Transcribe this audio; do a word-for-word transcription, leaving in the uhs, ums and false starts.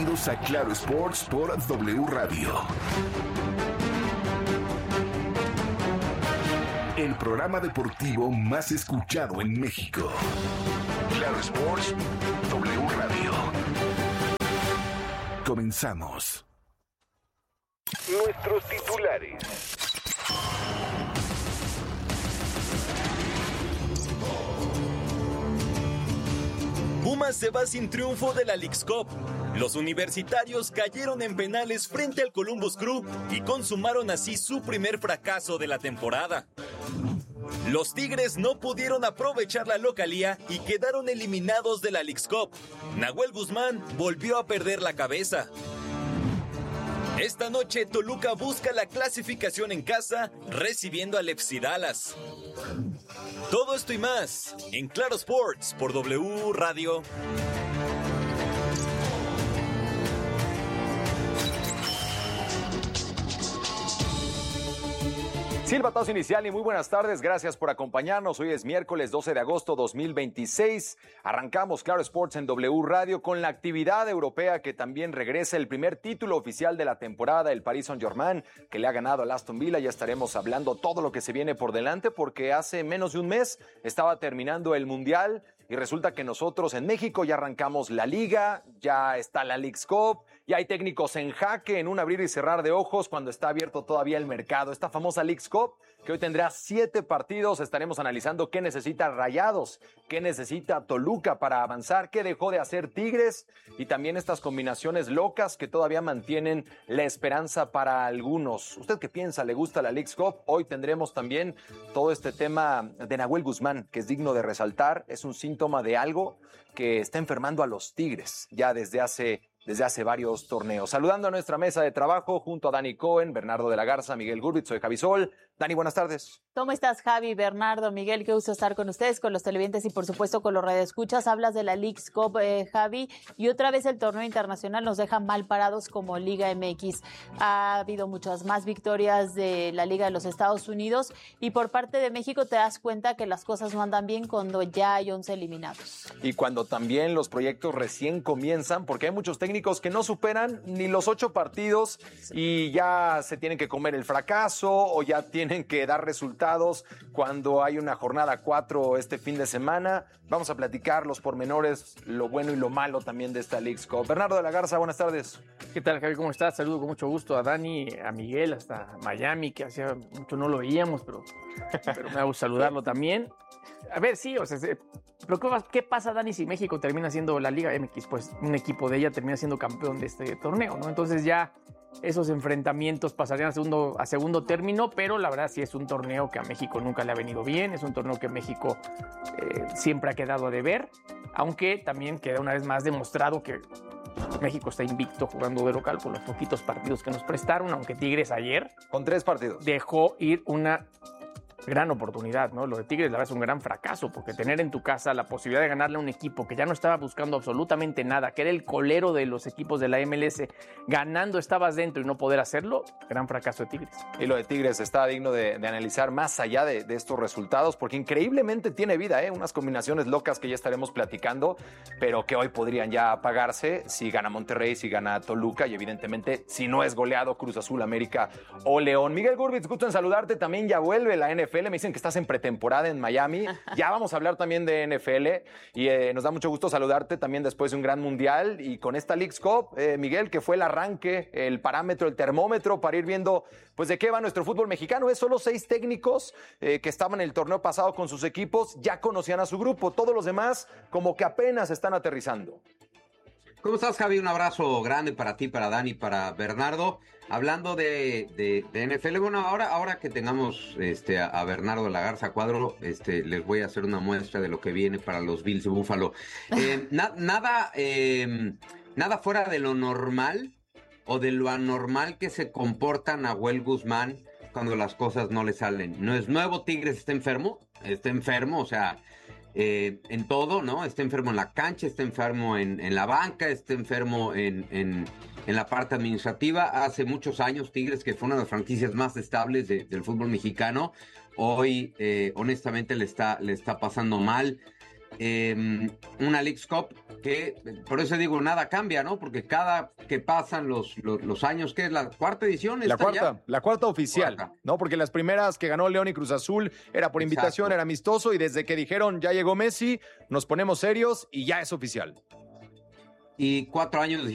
Bienvenidos a Claro Sports por W Radio. El programa deportivo más escuchado en México. Claro Sports, W Radio. Comenzamos. Nuestros titulares. Pumas se va sin triunfo de la Leagues Cup. Los universitarios cayeron en penales frente al Columbus Crew y consumaron así su primer fracaso de la temporada. Los Tigres no pudieron aprovechar la localía y quedaron eliminados de la Leagues Cup. Nahuel Guzmán volvió a perder la cabeza. Esta noche Toluca busca la clasificación en casa, recibiendo al F C Dallas. Todo esto y más en Claro Sports por W Radio. Silbatazo inicial y muy buenas tardes, gracias por acompañarnos. Hoy es miércoles doce de agosto dos mil veintiséis. Arrancamos Claro Sports en W Radio con la actividad europea que también regresa, el primer título oficial de la temporada, el Paris Saint-Germain, que le ha ganado al Aston Villa. Ya estaremos hablando todo lo que se viene por delante porque hace menos de un mes estaba terminando el Mundial y resulta que nosotros en México ya arrancamos la Liga, ya está la Leagues Cup, ya hay técnicos en jaque en un abrir y cerrar de ojos cuando está abierto todavía el mercado. Esta famosa Leagues Cup que hoy tendrá siete partidos. Estaremos analizando qué necesita Rayados, qué necesita Toluca para avanzar, qué dejó de hacer Tigres y también estas combinaciones locas que todavía mantienen la esperanza para algunos. ¿Usted qué piensa? ¿Le gusta la Leagues Cup? Hoy tendremos también todo este tema de Nahuel Guzmán, que es digno de resaltar. Es un síntoma de algo que está enfermando a los Tigres ya desde hace desde hace varios torneos. Saludando a nuestra mesa de trabajo junto a Dani Cohen, Bernardo de la Garza, Miguel Gurbitz, soy Javi Sol. Dani, buenas tardes. ¿Cómo estás, Javi, Bernardo, Miguel? Qué gusto estar con ustedes, con los televidentes y por supuesto con los radioescuchas. Hablas de la Leagues Cup, eh, Javi, y otra vez el torneo internacional nos deja mal parados como Liga M X. Ha habido muchas más victorias de la Liga de los Estados Unidos y por parte de México te das cuenta que las cosas no andan bien cuando ya hay once eliminados. Y cuando también los proyectos recién comienzan, porque hay muchos técnicos que no superan ni los ocho partidos y ya se tienen que comer el fracaso o ya tienen que dar resultados cuando hay una jornada cuatro este fin de semana. Vamos a platicar los pormenores, lo bueno y lo malo también de esta Leagues Cup. Bernardo de la Garza, buenas tardes. ¿Qué tal, Javi? ¿Cómo estás? Saludo con mucho gusto a Dani, a Miguel, hasta Miami, que hacía mucho no lo veíamos, pero, pero me gusta saludarlo también. A ver, sí, o sea, pero ¿qué pasa, Dani, si México termina siendo la Liga M X? Pues un equipo de ella termina siendo campeón de este torneo, ¿no? Entonces ya esos enfrentamientos pasarían a segundo, a segundo término, pero la verdad sí es un torneo que a México nunca le ha venido bien, es un torneo que México eh, siempre ha quedado a deber, aunque también queda una vez más demostrado que México está invicto jugando de local con los poquitos partidos que nos prestaron, aunque Tigres ayer con tres partidos dejó ir una gran oportunidad, ¿no? Lo de Tigres, la verdad, es un gran fracaso, porque tener en tu casa la posibilidad de ganarle a un equipo que ya no estaba buscando absolutamente nada, que era el colero de los equipos de la M L S, ganando estabas dentro y no poder hacerlo, gran fracaso de Tigres. Y lo de Tigres está digno de, de analizar más allá de, de estos resultados, porque increíblemente tiene vida, ¿eh? Unas combinaciones locas que ya estaremos platicando, pero que hoy podrían ya apagarse si gana Monterrey, si gana Toluca y evidentemente si no es goleado Cruz Azul, América o León. Miguel Gurbitz, gusto en saludarte, también ya vuelve la N F L, me dicen que estás en pretemporada en Miami, ya vamos a hablar también de N F L y eh, nos da mucho gusto saludarte también después de un gran mundial y con esta Leagues Cup, eh, Miguel, que fue el arranque, el parámetro, el termómetro para ir viendo pues de qué va nuestro fútbol mexicano. Es solo seis técnicos eh, que estaban en el torneo pasado con sus equipos, ya conocían a su grupo, todos los demás como que apenas están aterrizando. ¿Cómo estás, Javi? Un abrazo grande para ti, para Dani, para Bernardo. Hablando de, de, de N F L, bueno, ahora, ahora que tengamos este, a, a Bernardo de la Garza Cuadro, este, les voy a hacer una muestra de lo que viene para los Bills de Buffalo. Eh, na, nada, eh, nada fuera de lo normal o de lo anormal que se comporta Nahuel Guzmán cuando las cosas no le salen. No es nuevo, Tigres está enfermo, está enfermo, o sea... Eh, en todo, ¿no? Está enfermo en la cancha, está enfermo en, en la banca, está enfermo en, en, en la parte administrativa. Hace muchos años Tigres, que fue una de las franquicias más estables de, del fútbol mexicano, hoy eh, honestamente le está, le está pasando mal. eh, una Leagues Cup que, por eso digo, nada cambia, ¿no? Porque cada que pasan los, los, los años, ¿qué es la cuarta edición? La ¿Esta cuarta, ya? la cuarta oficial, Cuarta. ¿no? Porque las primeras que ganó León y Cruz Azul era por invitación, Exacto. era amistoso, y desde que dijeron ya llegó Messi, nos ponemos serios y ya es oficial. Y cuatro años